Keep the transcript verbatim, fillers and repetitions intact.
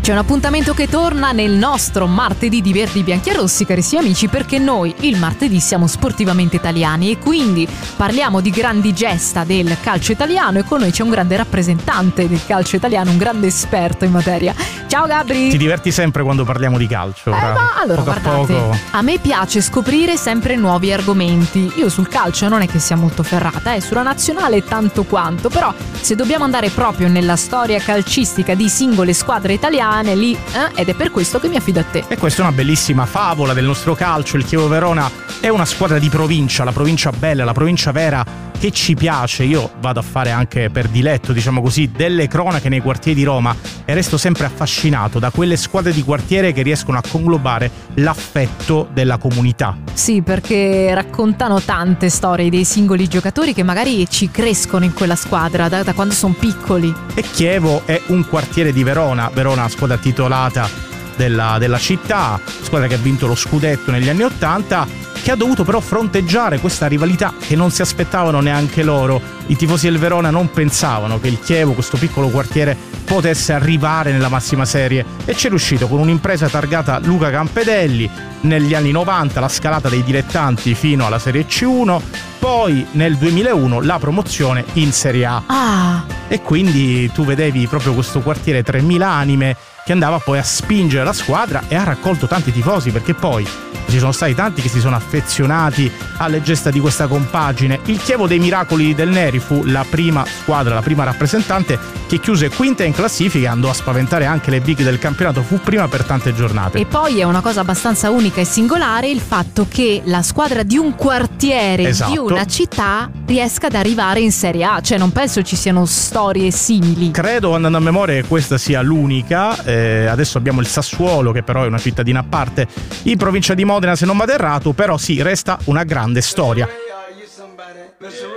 C'è un appuntamento che torna nel nostro martedì di Verdi Bianchi e Rossi, carissimi amici, perché noi il martedì siamo sportivamente italiani e quindi parliamo di grandi gesta del calcio italiano, e con noi c'è un grande rappresentante del calcio italiano, un grande esperto in materia. Ciao Gabri! Ti diverti sempre quando parliamo di calcio? Eh, ma allora poco guardate, a, poco... a me piace scoprire sempre nuovi argomenti. Io sul calcio non è che sia molto ferrata, eh, sulla nazionale tanto quanto, però se dobbiamo andare proprio nella storia calcistica di singole squadre italiane, lì, eh, ed è per questo che mi affido a te. E questa è una bellissima favola del nostro calcio. Il Chievo Verona è una squadra di provincia, la provincia bella, la provincia vera che ci piace. Io vado a fare anche per diletto, diciamo così, delle cronache nei quartieri di Roma e resto sempre affascinato da quelle squadre di quartiere che riescono a conglobare l'affetto della comunità. Sì, perché raccontano tante storie dei singoli giocatori che magari ci crescono in quella squadra da, da quando sono piccoli. E Chievo è un quartiere di Verona, Verona squadra titolata della, della città, squadra che ha vinto lo scudetto negli anni ottanta, che ha dovuto però fronteggiare questa rivalità che non si aspettavano neanche loro. I tifosi del Verona non pensavano che il Chievo, questo piccolo quartiere, potesse arrivare nella massima serie, e ci è riuscito con un'impresa targata Luca Campedelli negli anni novanta, la scalata dei dilettanti fino alla Serie C uno, poi nel duemilauno la promozione in Serie A. Ah. E quindi tu vedevi proprio questo quartiere tremila anime che andava poi a spingere la squadra e ha raccolto tanti tifosi, perché poi ci sono stati tanti che si sono affezionati alle gesta di questa compagine. Il Chievo dei Miracoli del Neri fu la prima squadra, la prima rappresentante che chiuse quinta in classifica, andò a spaventare anche le big del campionato, fu prima per tante giornate. E poi è una cosa abbastanza unica e singolare il fatto che la squadra di un quartiere, esatto, di una città riesca ad arrivare in Serie A, cioè non penso ci siano storie simili. Credo, andando a memoria, che questa sia l'unica. Eh, adesso abbiamo il Sassuolo, che però è una cittadina a parte in provincia di Modena, se non vado errato, però sì, resta una grande storia.